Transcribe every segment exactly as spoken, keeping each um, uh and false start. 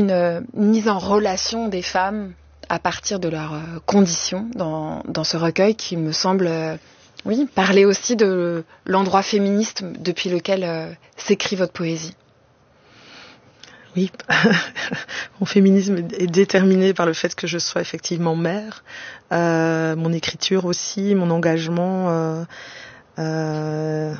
une, euh, mise en relation des femmes à partir de leurs euh, conditions dans, dans ce recueil qui me semble, euh, oui, parler aussi de l'endroit féministe depuis lequel euh, s'écrit votre poésie. Oui, mon féminisme est déterminé par le fait que je sois effectivement mère, euh, mon écriture aussi, mon engagement. Euh, euh,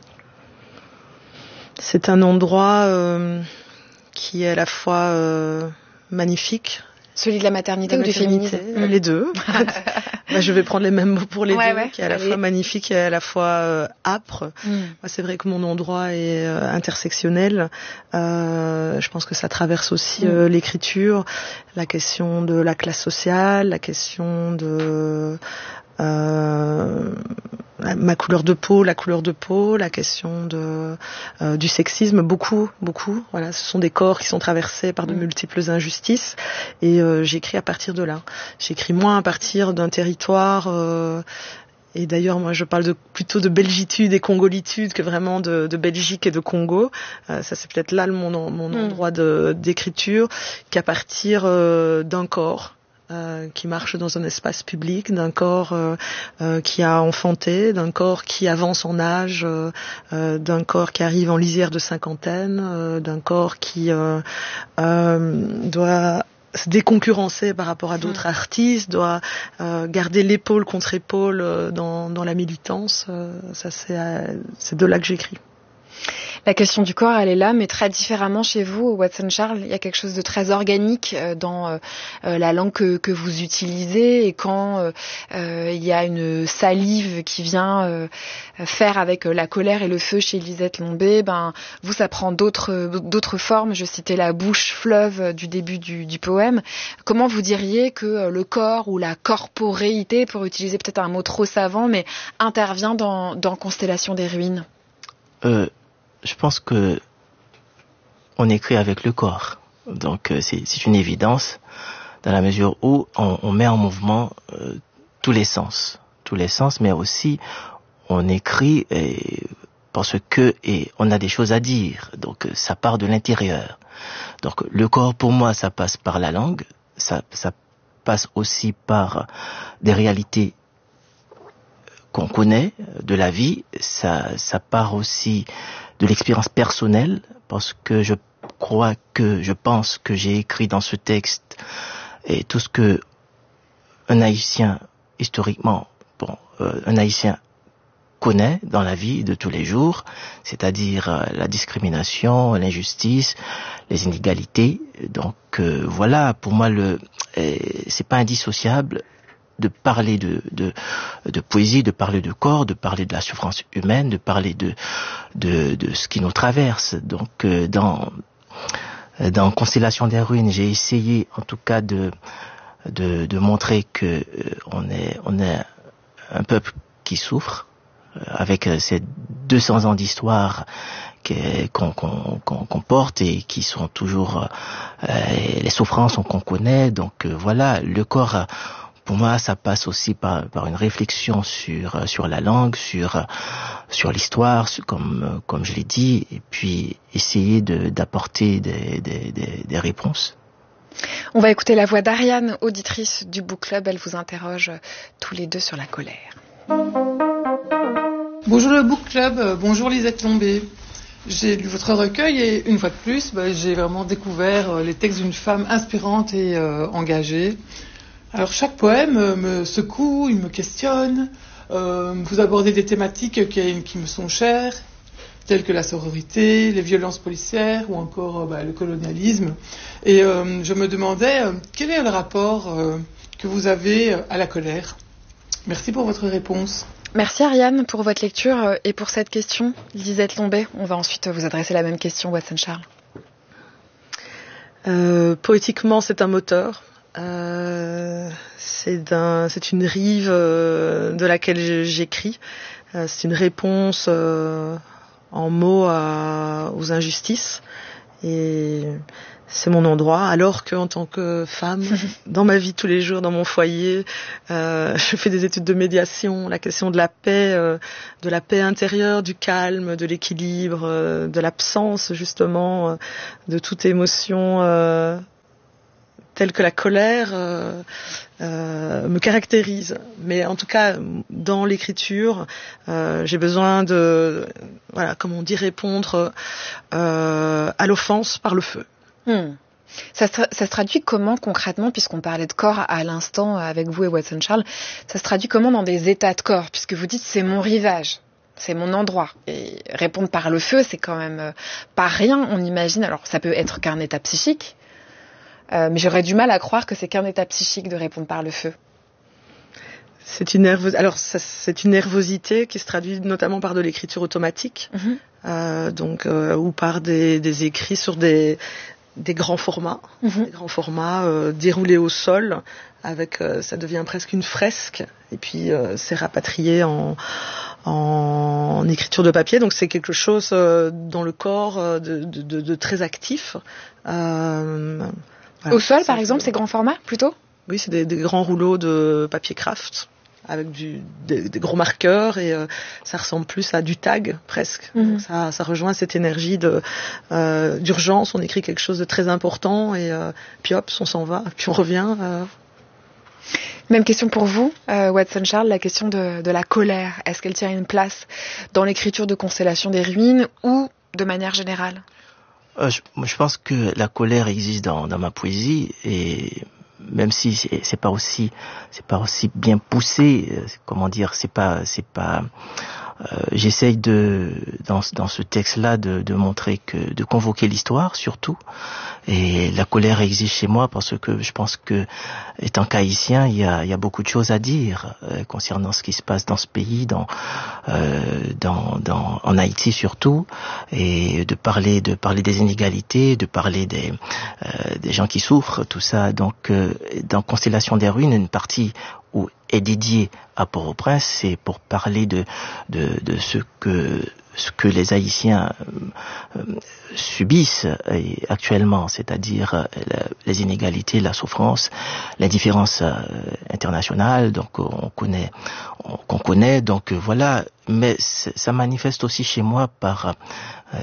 c'est un endroit euh, qui est à la fois euh, magnifique. Celui de la maternité, la ou maternité, du féminisme? Les deux. bah, je vais prendre les mêmes mots pour les ouais, deux, ouais, qui est à la allez. fois magnifique et à la fois euh, âpre. Mm. Moi, c'est vrai que mon endroit est euh, intersectionnel. Euh, je pense que ça traverse aussi mm. euh, l'écriture, la question de la classe sociale, la question de euh, ma couleur de peau, la couleur de peau, la question de euh, du sexisme, beaucoup, beaucoup. Voilà, ce sont des corps qui sont traversés par de mmh. multiples injustices, et euh, j'écris à partir de là. J'écris moins à partir d'un territoire. Euh, et d'ailleurs, moi, je parle de, plutôt de belgitude et congolitude que vraiment de, de Belgique et de Congo. Euh, ça, c'est peut-être là mon, mon mmh. endroit de, d'écriture, qu'à partir euh, d'un corps. Euh, qui marche dans un espace public, d'un corps euh, euh, qui a enfanté, d'un corps qui avance en âge, euh, euh, d'un corps qui arrive en lisière de cinquantaine, euh, d'un corps qui euh, euh, doit se déconcurrencer par rapport à d'autres mmh. artistes, doit euh, garder l'épaule contre épaule euh, dans, dans la militance. Euh, ça, c'est, euh, c'est de là que j'écris. La question du corps, elle est là, mais très différemment chez vous, au Watson Charles. Il y a quelque chose de très organique dans euh, la langue que, que vous utilisez, et quand euh, euh, il y a une salive qui vient euh, faire avec la colère et le feu chez Lisette Lombé, ben vous, ça prend d'autres d'autres formes. Je citais la bouche fleuve du début du, du poème. Comment vous diriez que le corps, ou la corporéité, pour utiliser peut-être un mot trop savant, mais intervient dans, dans Constellation des ruines? euh... Je pense que on écrit avec le corps, donc euh, c'est, c'est une évidence dans la mesure où on, on met en mouvement euh, tous les sens, tous les sens, mais aussi on écrit et, parce que et on a des choses à dire, donc ça part de l'intérieur. Donc le corps pour moi ça passe par la langue, ça, ça passe aussi par des réalités qu'on connaît de la vie, ça, ça part aussi de l'expérience personnelle, parce que je crois que, je pense que j'ai écrit dans ce texte et tout ce que un Haïtien, historiquement, bon, euh, un Haïtien connaît dans la vie de tous les jours, c'est-à-dire euh, la discrimination, l'injustice, les inégalités. Donc euh, voilà, pour moi, le, euh, c'est pas indissociable de parler de, de, de poésie, de parler de corps, de parler de la souffrance humaine, de parler de, de, de ce qui nous traverse. Donc, euh, dans, dans Constellation des ruines, j'ai essayé, en tout cas, de, de, de montrer que euh, on est, on est un peuple qui souffre, euh, avec euh, ces deux cents ans d'histoire qu'on, qu'on, qu'on, qu'on porte et qui sont toujours euh, les souffrances qu'on connaît. Donc, euh, voilà, le corps. Euh, Pour moi, ça passe aussi par, par une réflexion sur, sur la langue, sur, sur l'histoire, sur, comme, comme je l'ai dit, et puis essayer de, d'apporter des, des, des, des réponses. On va écouter la voix d'Ariane, auditrice du Book Club. Elle vous interroge tous les deux sur la colère. Bonjour le Book Club, bonjour Lisette Lombé. J'ai lu votre recueil et une fois de plus, bah, j'ai vraiment découvert les textes d'une femme inspirante et euh, engagée. Alors chaque poème me secoue, il me questionne, euh, vous abordez des thématiques qui, qui me sont chères, telles que la sororité, les violences policières ou encore bah, le colonialisme. Et euh, je me demandais euh, quel est le rapport euh, que vous avez à la colère. Merci pour votre réponse. Merci Ariane pour votre lecture et pour cette question. Lisette Lombé, on va ensuite vous adresser la même question, Watson Charles. Euh, poétiquement, c'est un moteur. Euh, c'est, d'un, c'est une rive euh, de laquelle j'écris. Euh, c'est une réponse euh, en mots à, aux injustices. Et c'est mon endroit. Alors qu'en tant que femme, dans ma vie tous les jours, dans mon foyer, euh, je fais des études de médiation. La question de la paix, euh, de la paix intérieure, du calme, de l'équilibre, euh, de l'absence justement, euh, de toute émotion. Euh, telle que la colère euh, euh, me caractérise. Mais en tout cas, dans l'écriture, euh, j'ai besoin de, voilà, comme on dit, répondre euh, à l'offense par le feu. Hmm. Ça se, ça se traduit comment concrètement, puisqu'on parlait de corps à l'instant avec vous et Watson Charles, ça se traduit comment dans des états de corps, puisque vous dites c'est mon rivage, c'est mon endroit. Et répondre par le feu, c'est quand même euh, pas rien, on imagine. Alors ça peut être qu'un état psychique, euh, mais j'aurais du mal à croire que c'est qu'un état psychique de répondre par le feu. C'est une nervosité. Alors ça, c'est une nervosité qui se traduit notamment par de l'écriture automatique, mmh. euh, donc euh, ou par des, des écrits sur des des grands formats, mmh. des grands formats euh, déroulés au sol, avec euh, ça devient presque une fresque, et puis euh, c'est rapatrié en, en en écriture de papier. Donc c'est quelque chose euh, dans le corps euh, de, de, de, de très actif. Euh, voilà. Au sol, par exemple, ces grands formats, plutôt ? Oui, c'est des, des grands rouleaux de papier craft, avec du, des, des gros marqueurs, et euh, ça ressemble plus à du tag presque. Mm-hmm. Donc ça, ça rejoint cette énergie de euh, d'urgence. On écrit quelque chose de très important et euh, puis hop, on s'en va, puis on revient. Euh. Même question pour vous, euh, Watson Charles, la question de, de la colère. Est-ce qu'elle tient une place dans l'écriture de Constellation des ruines ou de manière générale ? euh, je, je pense que la colère existe dans, dans ma poésie, et même si c'est, c'est pas aussi, c'est pas aussi bien poussé, comment dire, c'est pas, c'est pas. Euh, j'essaye de, dans, dans ce texte-là, de, de montrer que, de convoquer l'histoire surtout. Et la colère existe chez moi parce que je pense que, étant qu'haïtien, il y a, il y a beaucoup de choses à dire euh, concernant ce qui se passe dans ce pays, dans, euh, dans, dans, en Haïti surtout, et de parler, de parler des inégalités, de parler des, euh, des gens qui souffrent, tout ça. Donc, euh, dans Constellation des ruines, une partie où est dédié à Port-au-Prince, c'est pour parler de de, de ce que ce que les Haïtiens euh, subissent actuellement, c'est-à-dire euh, les inégalités, la souffrance, l'indifférence euh, internationale, donc on connaît, on, qu'on connaît, donc voilà. Mais ça manifeste aussi chez moi par euh,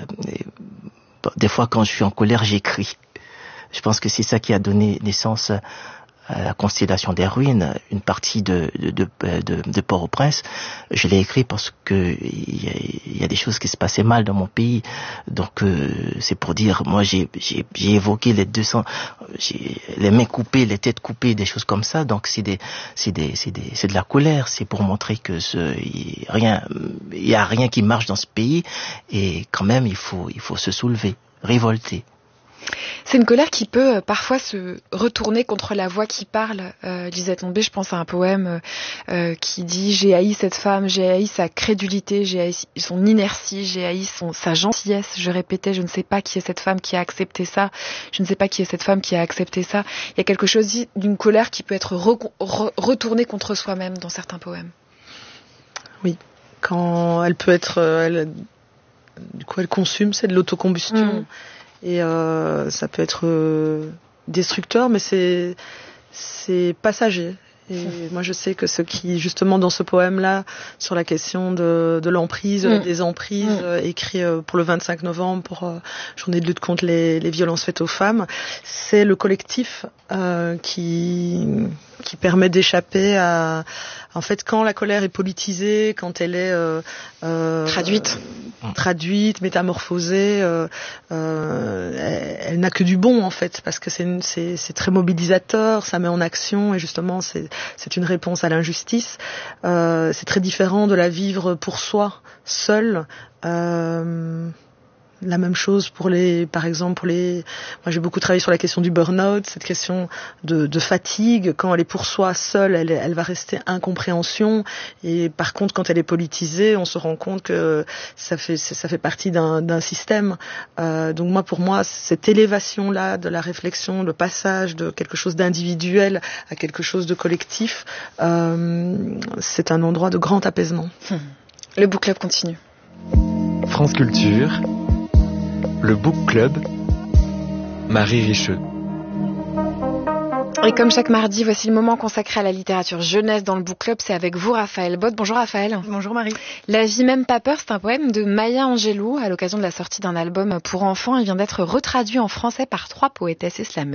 des fois quand je suis en colère, j'écris. Je pense que c'est ça qui a donné naissance à la Constellation des ruines, une partie de, de, de, de, de Port-au-Prince. Je l'ai écrit parce que il y a, y a des choses qui se passaient mal dans mon pays. Donc euh, c'est pour dire, moi j'ai, j'ai, j'ai évoqué les deux cents, j'ai les mains coupées, les têtes coupées, des choses comme ça. Donc c'est des, c'est des, c'est des, c'est de la colère. C'est pour montrer que ce, y a rien, il y a rien qui marche dans ce pays, et quand même il faut, il faut se soulever, révolter. C'est une colère qui peut euh, parfois se retourner contre la voix qui parle. Euh, Lisette Lombé, je pense à un poème euh, qui dit « J'ai haï cette femme, j'ai haï sa crédulité, j'ai haï son inertie, j'ai haï son, sa gentillesse. Je répétais, je ne sais pas qui est cette femme qui a accepté ça. Je ne sais pas qui est cette femme qui a accepté ça. » Il y a quelque chose d'une colère qui peut être re, re, retournée contre soi-même dans certains poèmes. Oui, quand elle peut être... Elle, du coup, elle consume, c'est de l'autocombustion. Mmh. Et euh, ça peut être euh, destructeur, mais c'est c'est passager. Et moi, je sais que ce qui, justement, dans ce poème-là, sur la question de, de l'emprise, mmh. des emprises, mmh. euh, écrit euh, pour le vingt-cinq novembre, pour euh, journée de lutte contre les, les violences faites aux femmes, c'est le collectif euh, qui qui permet d'échapper à, en fait, quand la colère est politisée, quand elle est euh, euh, traduite, euh, traduite, métamorphosée, euh, euh, elle, elle n'a que du bon, en fait, parce que c'est, c'est, c'est très mobilisateur, ça met en action, et justement, c'est, c'est une réponse à l'injustice. Euh, c'est très différent de la vivre pour soi, seule. Euh, La même chose pour les, par exemple, pour les, moi j'ai beaucoup travaillé sur la question du burn-out, cette question de, de fatigue. Quand elle est pour soi seule, elle, elle va rester incompréhension. Et par contre, quand elle est politisée, on se rend compte que ça fait, ça fait partie d'un, d'un système. Euh, donc moi, pour moi, cette élévation-là de la réflexion, le passage de quelque chose d'individuel à quelque chose de collectif, euh, c'est un endroit de grand apaisement. Le book club continue. France Culture. Le Book Club, Marie Richeux. Et comme chaque mardi, voici le moment consacré à la littérature jeunesse dans le Book Club. C'est avec vous, Raphaël Bott. Bonjour Raphaël. Bonjour Marie. La vie même pas peur, c'est un poème de Maya Angelou à l'occasion de la sortie d'un album pour enfants. Il vient d'être retraduit en français par trois poétesses et slameuses.